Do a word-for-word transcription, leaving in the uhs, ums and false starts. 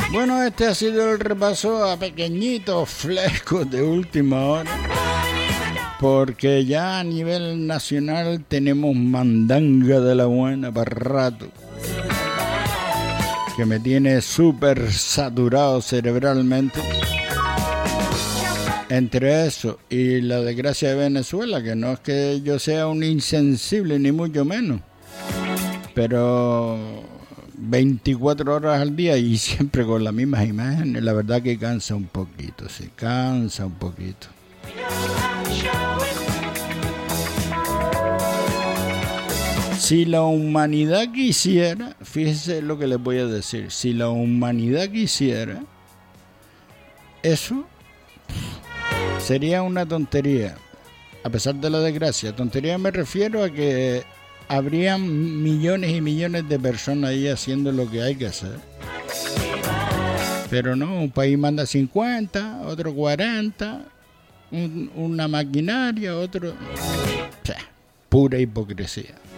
Bueno, este ha sido el repaso a pequeñitos flecos de última hora, porque ya a nivel nacional tenemos mandanga de la buena para rato, que me tiene súper saturado cerebralmente. Entre eso y la desgracia de Venezuela, que no es que yo sea un insensible ni mucho menos, pero veinticuatro horas al día y siempre con las mismas imágenes, la verdad que cansa un poquito, sí, cansa un poquito. Si la humanidad quisiera, fíjese lo que les voy a decir, si la humanidad quisiera, eso sería una tontería, a pesar de la desgracia. Tontería me refiero a que habrían millones y millones de personas ahí haciendo lo que hay que hacer. Pero no, un país manda cincuenta, otro cuarenta, un, una maquinaria, otro... O sea, pura hipocresía.